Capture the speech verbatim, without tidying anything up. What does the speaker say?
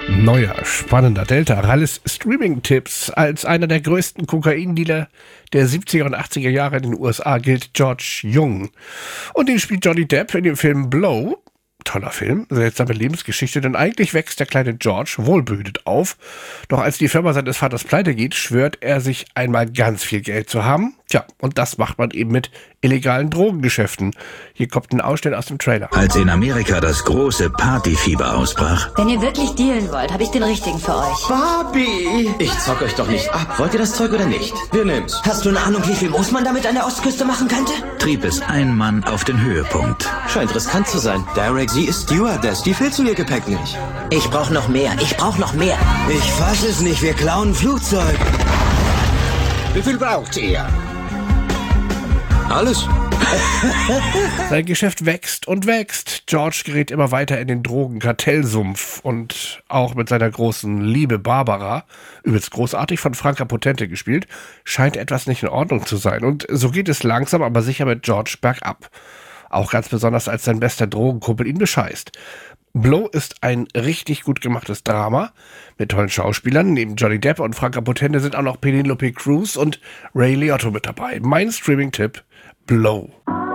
Neuer, spannender Delta-Rallis Streaming-Tipps. Als einer der größten Kokaindealer der siebziger und achtziger Jahre in den U S A gilt George Jung. Und den spielt Johnny Depp in dem Film Blow. Toller Film, seltsame Lebensgeschichte, denn eigentlich wächst der kleine George wohlbehütet auf. Doch als die Firma seines Vaters pleite geht, schwört er sich einmal ganz viel Geld zu haben. Tja, und das macht man eben mit illegalen Drogengeschäften. Hier kommt ein Ausschnitt aus dem Trailer. Als in Amerika das große Partyfieber ausbrach. Wenn ihr wirklich dealen wollt, habe ich den richtigen für euch. Barbie! Ich zock euch doch nicht ab. Wollt ihr das Zeug oder nicht? Wir nehmen's. Hast du eine Ahnung, wie viel Moos man damit an der Ostküste machen könnte? Trieb es ein Mann auf den Höhepunkt. Scheint riskant zu sein. Derek, sie ist Stewardess. Die fehlt zu ihr Gepäck nicht. Ich brauch noch mehr. Ich brauch noch mehr. Ich fass es nicht. Wir klauen ein Flugzeug. Wie viel braucht ihr? Alles. Sein Geschäft wächst und wächst. George gerät immer weiter in den Drogenkartellsumpf und auch mit seiner großen Liebe Barbara, übelst großartig von Franka Potente gespielt, scheint etwas nicht in Ordnung zu sein. Und so geht es langsam, aber sicher mit George bergab. Auch ganz besonders, als sein bester Drogenkumpel ihn bescheißt. Blow ist ein richtig gut gemachtes Drama mit tollen Schauspielern. Neben Johnny Depp und Franka Potente sind auch noch Penelope Cruz und Ray Liotta mit dabei. Mein Streaming-Tipp: Blow.